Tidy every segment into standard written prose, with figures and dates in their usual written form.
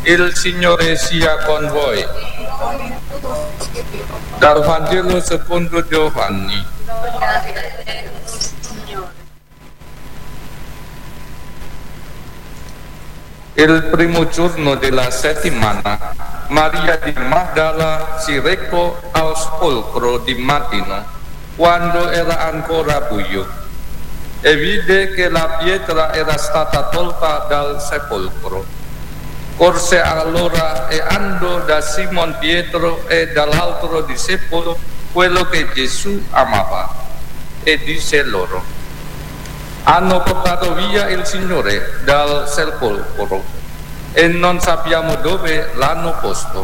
Il Signore sia con voi. Dal Vangelo secondo Giovanni. Il primo giorno della settimana, Maria di Magdala si recò al sepolcro di mattino, quando era ancora buio, e vide che la pietra era stata tolta dal sepolcro. Corse allora e andò da Simon Pietro e dall'altro discepolo, quello che Gesù amava, e disse loro: hanno portato via il Signore dal sepolcro e non sappiamo dove l'hanno posto.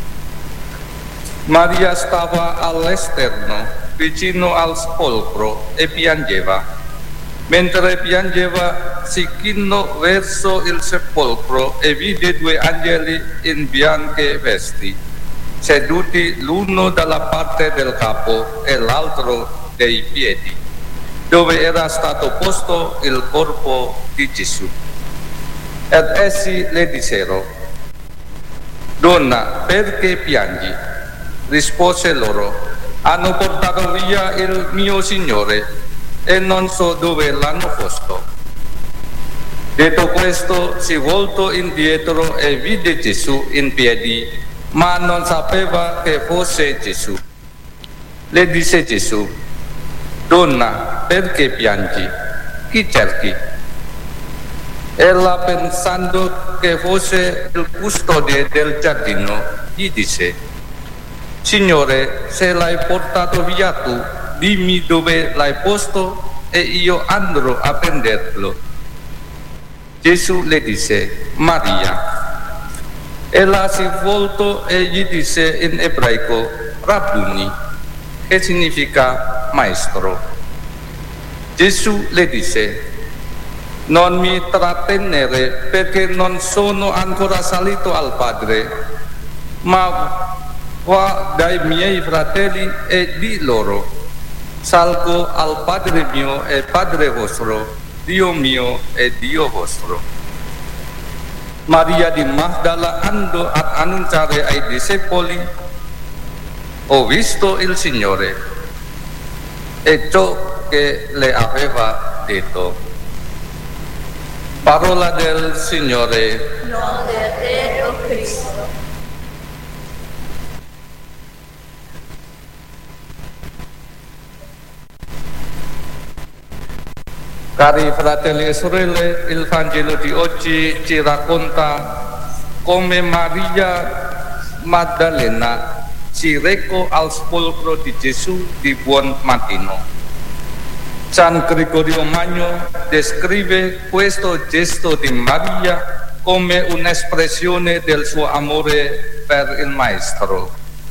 Maria stava all'esterno, vicino al sepolcro, e piangeva. Mentre piangeva, si chinò verso il sepolcro e vide due angeli in bianche vesti, seduti l'uno dalla parte del capo e l'altro dei piedi, dove era stato posto il corpo di Gesù. Ed essi le dissero: donna, perché piangi? Rispose loro: hanno portato via il mio Signore e non so dove l'hanno posto. Detto questo, si voltò indietro e vide Gesù in piedi, ma non sapeva che fosse Gesù. Le disse Gesù: donna, perché piangi? Chi cerchi? Ella, pensando che fosse il custode del giardino, gli disse: Signore, se l'hai portato via tu, dimmi dove l'hai posto e io andrò a prenderlo. Gesù le disse: Maria. Ella si voltò e gli disse in ebraico: Rabbuni, che significa maestro. Gesù le disse: non mi trattenere, perché non sono ancora salito al Padre, ma va dai miei fratelli e di loro: salgo al Padre mio e Padre vostro, Dio mio e Dio vostro. Maria di Magdala andò ad annunciare ai discepoli: ho visto il Signore, e ciò che le aveva detto. Parola del Signore. Lode a te, o Cristo. Cari fratelli e sorelle, il Vangelo di oggi ci racconta come Maria Maddalena si recò al sepolcro di Gesù di buon mattino. San Gregorio Magno descrive questo gesto di Maria come un'espressione del suo amore per il Maestro.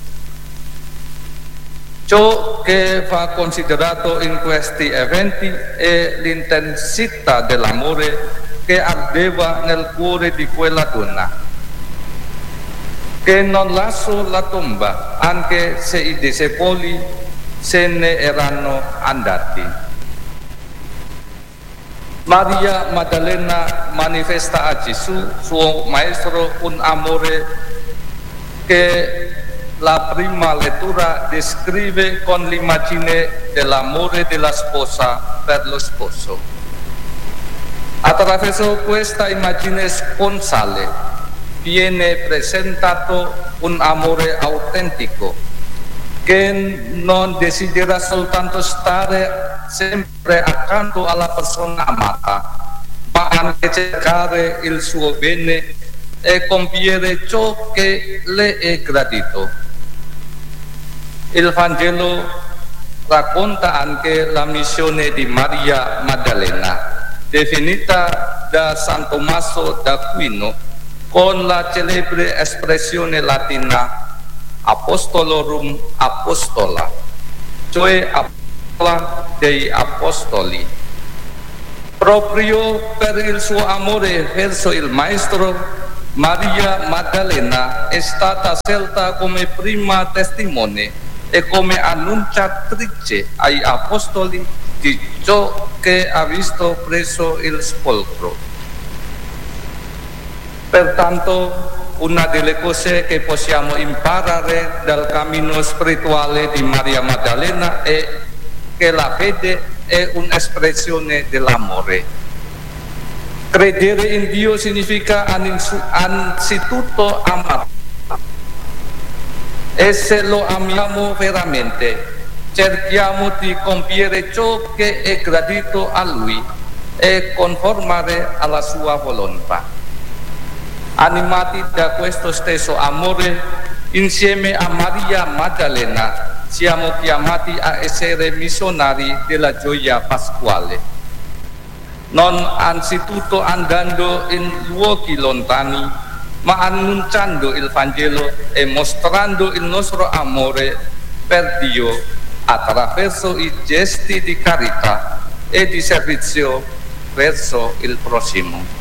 Ciò che va considerato in questi eventi è l'intensità dell'amore che ardeva nel cuore di quella donna, che non lasciò la tomba anche se i discepoli se ne erano andati. Maria Maddalena manifesta a Gesù, suo Maestro, un amore che la prima lettura descrive con l'immagine dell'amore della sposa per lo sposo. Attraverso questa immagine sponsale viene presentato un amore autentico che non desidera soltanto stare sempre accanto alla persona amata, ma anche cercare il suo bene e compiere ciò che le è gradito. Il Vangelo racconta anche la missione di Maria Maddalena, definita da San Tommaso d'Aquino con la celebre espressione latina Apostolorum Apostola, cioè apostola dei apostoli. Proprio per il suo amore verso il Maestro, Maria Maddalena è stata scelta come prima testimone e come annunciatrice ai apostoli di ciò che ha visto presso il sepolcro. Pertanto, una delle cose che possiamo imparare dal cammino spirituale di Maria Maddalena è che la fede è un'espressione dell'amore. Credere in Dio significa anzitutto amare. E se lo amiamo veramente, cerchiamo di compiere ciò che è gradito a Lui e conformare alla sua volontà. Animati da questo stesso amore, insieme a Maria Maddalena siamo chiamati a essere missionari della gioia pasquale. Non anzitutto andando in luoghi lontani, ma annunciando il Vangelo e mostrando il nostro amore per Dio attraverso i gesti di carità e di servizio verso il prossimo.